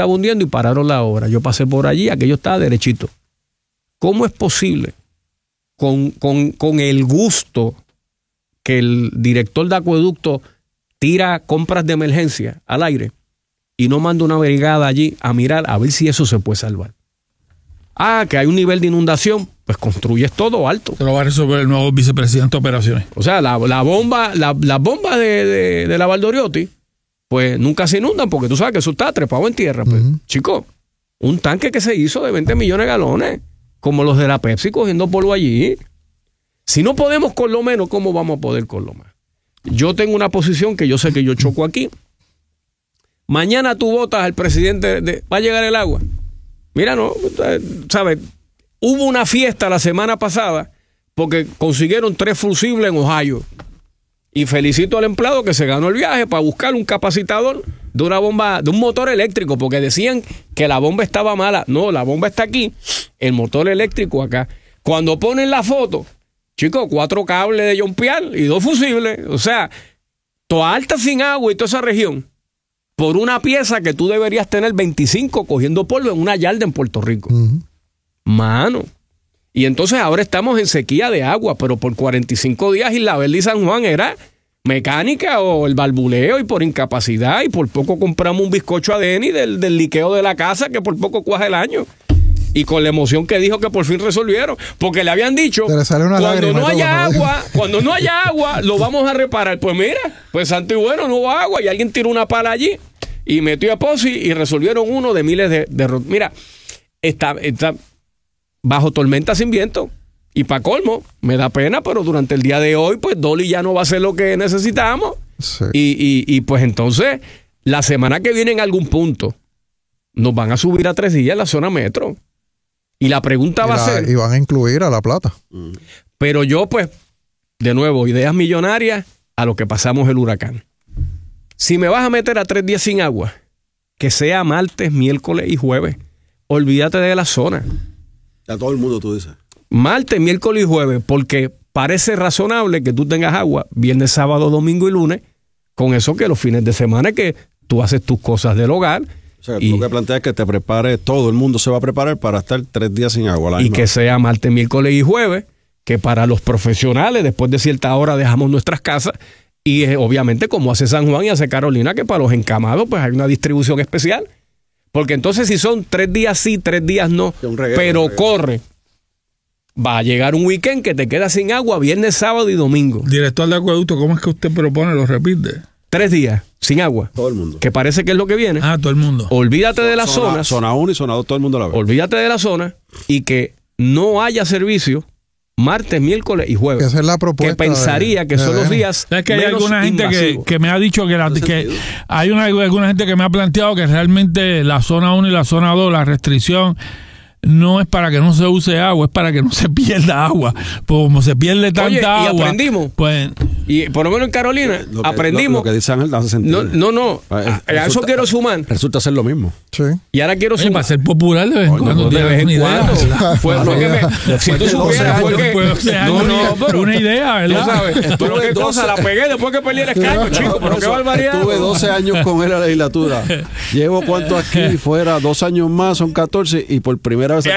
estaba hundiendo y pararon la obra. Yo pasé por allí, aquello estaba derechito. ¿Cómo es posible, con el gusto que el director de acueducto tira compras de emergencia al aire y no manda una brigada allí a mirar a ver si eso se puede salvar? Que hay un nivel de inundación, pues construyes todo alto. Se lo va a resolver el nuevo vicepresidente de operaciones. O sea, las bombas de la Valdoriotti, pues nunca se inundan porque tú sabes que eso está trepado en tierra. Pues, chico, un tanque que se hizo de 20 millones de galones, como los de la Pepsi cogiendo polvo allí. Si no podemos con lo menos, ¿cómo vamos a poder con lo más? Yo tengo una posición que yo sé que yo choco aquí. Mañana tú votas al presidente, va a llegar el agua. Mira, no, ¿sabes? Hubo una fiesta la semana pasada porque consiguieron 3 fusibles en Ohio. Y felicito al empleado que se ganó el viaje para buscar un capacitador de una bomba, de un motor eléctrico, porque decían que la bomba estaba mala. No, la bomba está aquí, el motor eléctrico acá. Cuando ponen la foto, chicos, 4 cables de jumpear y 2 fusibles. O sea, toda Alta sin agua y toda esa región, por una pieza que tú deberías tener 25 cogiendo polvo en una yarda en Puerto Rico. Mano. Y entonces ahora estamos en sequía de agua, pero por 45 días Isla Verde y San Juan era mecánica o el barbuleo y por incapacidad, y por poco compramos un bizcocho a Denny del liqueo de la casa que por poco cuaja el año. Y con la emoción que dijo que por fin resolvieron, porque le habían dicho, cuando no haya agua, lo vamos a reparar. Pues mira, pues santo y bueno, no hubo agua y alguien tiró una pala allí y metió a Posi y resolvieron uno de miles de mira, está bajo tormenta sin viento. Y para colmo, me da pena, pero durante el día de hoy, pues Dolly ya no va a ser lo que necesitamos. Sí. Y pues entonces, la semana que viene en algún punto, nos van a subir a 3 días la zona metro. Y la pregunta va a ser... Y van a incluir a La Plata. Pero yo, pues, de nuevo, ideas millonarias a lo que pasamos el huracán. Si me vas a meter a 3 días sin agua, que sea martes, miércoles y jueves, olvídate de la zona. A todo el mundo tú dices. Martes, miércoles y jueves, porque parece razonable que tú tengas agua viernes, sábado, domingo y lunes, con eso que los fines de semana que tú haces tus cosas del hogar. O sea, tú lo que planteas es que te prepare, todo el mundo se va a preparar para estar 3 días sin agua. Y que sea martes, miércoles y jueves, que para los profesionales, después de cierta hora dejamos nuestras casas, y obviamente como hace San Juan y hace Carolina, que para los encamados pues hay una distribución especial. Porque entonces si son 3 días sí, 3 días no, pero corre. Va a llegar un weekend que te queda sin agua viernes, sábado y domingo. Director de acueducto, ¿cómo es que usted propone? ¿Lo repite? 3 días sin agua. Todo el mundo. Que parece que es lo que viene. Todo el mundo. Olvídate de la zona. Zona 1 y zona 2, todo el mundo la ve. Olvídate de la zona y que no haya servicio martes, miércoles y jueves. Esa es la propuesta. Que pensaría que son los días. Es que hay alguna gente que me ha dicho que hay alguna gente que me ha planteado que realmente la zona 1 y la zona 2, la restricción no es para que no se use agua, es para que no se pierda agua. Pues como se pierde tanta agua. Y aprendimos. Pues, y por lo menos en Carolina, aprendimos. Lo que dice Ángel hace sentido. No. A eso quiero sumar. Resulta ser lo mismo. Sí. Y ahora quiero sumar. Para ser popular de vez en cuando. De vez en cuando. Si tú supieras por qué. Pero una idea, ¿verdad? ¿Sabes? Pero qué cosa, la pegué después que perdí el escaño, chico. Pero qué barbaridad. Estuve 12 años con él en la legislatura. Llevo cuánto aquí fuera, 2 años más, son 14, y por primera vez.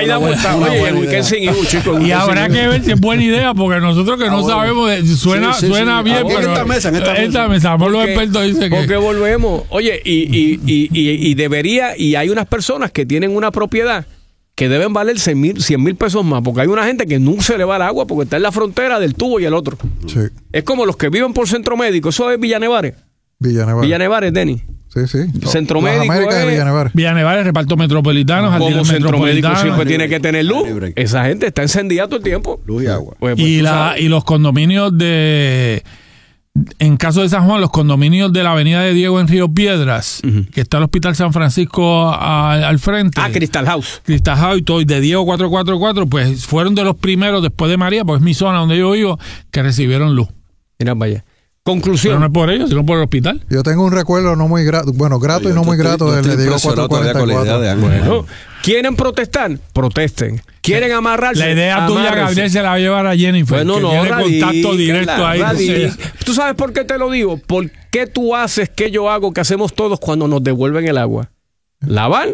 Y habrá que ver si es buena idea, porque nosotros que no sabemos, suena bien, pero esta mesa, por los expertos dicen que... Porque volvemos, oye, y debería, y hay unas personas que tienen una propiedad que deben valer 100,000 pesos más, porque hay una gente que nunca se le va el agua porque está en la frontera del tubo y el otro. Sí. Es como los que viven por Centro Médico, eso es Villanevares. Villanevares, Denny. Sí. Centro Médico de Villanevares, reparto metropolitano. Como Centro Médico siempre tiene que tener luz. Esa gente está encendida todo el tiempo. Luz y agua. Pues, y los condominios en caso de San Juan, los condominios de la avenida de Diego en Río Piedras, que está el Hospital San Francisco al frente. Crystal House y todo, y de Diego 444, pues fueron de los primeros después de María, porque es mi zona donde yo vivo, que recibieron luz. Mira, vaya. Conclusión. Pero no es por ellos, sino por el hospital. Yo tengo un recuerdo no muy grato, grato y no muy grato del de Diego 444. Bueno, ¿quieren protestar? Protesten. ¿Quieren amarrarse? La idea tuya, Gabriel, se la va a llevar a Jennifer. Bueno, que tiene contacto directo ahí. ¿Tú sabes por qué te lo digo? ¿Por qué tú haces que yo hago, que hacemos todos cuando nos devuelven el agua? Lavar